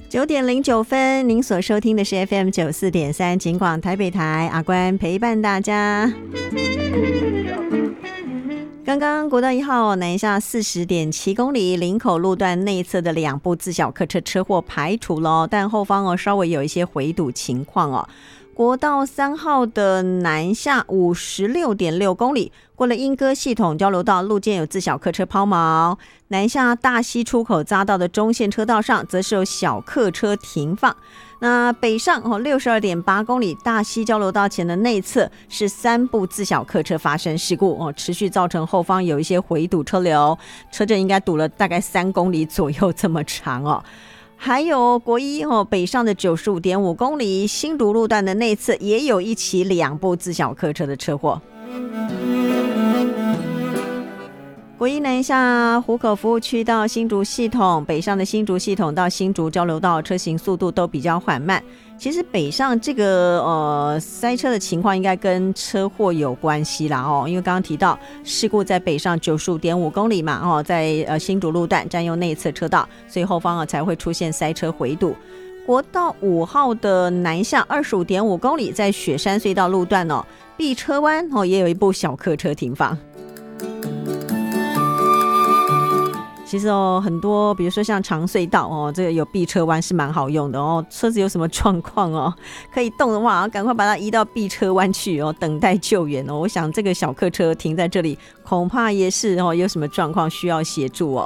9:09，您所收听的是 FM94.3 警广台北台，阿关陪伴大家。刚刚国道1号南下40.7公里，林口路段内侧的2部自小客车车祸排除了，但后方稍微有一些回堵情况。国道3号的南下56.6公里，过了莺歌系统交流道，路肩有自小客车抛锚，南下大溪出口匝道的中线车道上则是有小客车停放。那北上62.8公里，大溪交流道前的内侧是3部自小客车发生事故，持续造成后方有一些回堵车流，车阵应该堵了大概3公里左右这么长。还有国一北上的95.5公里，新竹路段的内侧也有一起2部自小客车的车祸。国一南下湖口服务区到新竹系统，北上的新竹系统到新竹交流道车行速度都比较缓慢。其实北上这个塞车的情况应该跟车祸有关系啦因为刚刚提到事故在北上95.5公里嘛在新竹路段占用内侧车道，所以后方才会出现塞车回堵。国道5号的南下25.5公里，在雪山隧道路段碧车湾也有一部小客车停放。其实很多比如说像长隧道这个有避车弯是蛮好用的车子有什么状况可以动的话赶快把它移到避车弯去等待救援我想这个小客车停在这里恐怕也是有什么状况需要协助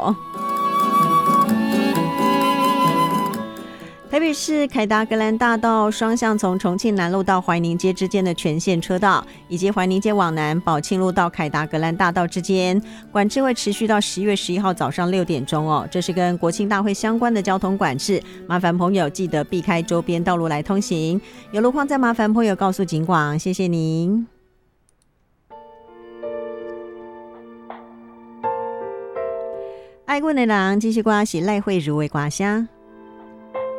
台北市凯达格兰大道双向从重庆南路到怀宁街之间的全线车道，以及怀宁街往南宝庆路到凯达格兰大道之间，管制会持续到10月11号早上6点钟这是跟国庆大会相关的交通管制，麻烦朋友记得避开周边道路来通行。有路况再麻烦朋友告诉警广，谢谢您。爱阮的人继续歌是赖慧如的歌声。